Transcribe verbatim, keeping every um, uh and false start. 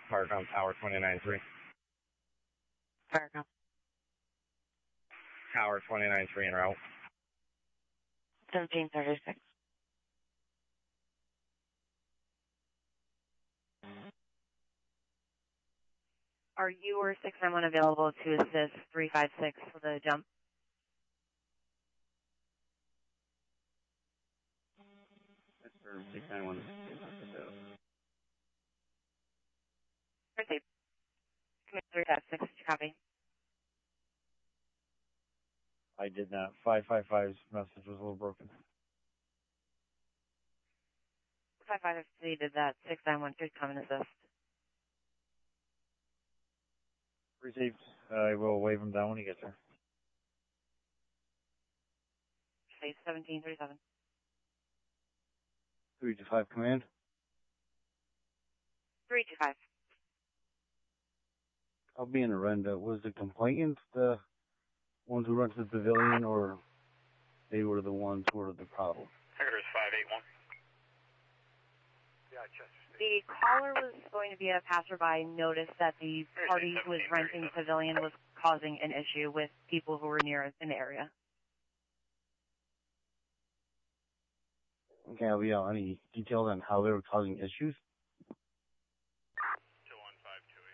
Firecom Tower twenty-nine three. Firecom. Tower twenty-nine three en route. seventeen thirty-six. Are you or six nine one available to assist three five six for the jump? six nine one. Received. Command three five six, copy. I did not. five five five's message was a little broken. five five three did that. six nine one could come and assist. Received. I will wave him down when he gets there. Say seventeen thirty-seven. three two five command. three two five. I'll be in Arenda. Was the complainant the ones who went to the pavilion, or they were the ones who were the problem? Secretary's five eight one. Yeah, the caller was going to be a passerby, noticed that the party who was renting the pavilion was causing an issue with people who were near in the area. Okay, I'll be out. Any details on how they were causing issues?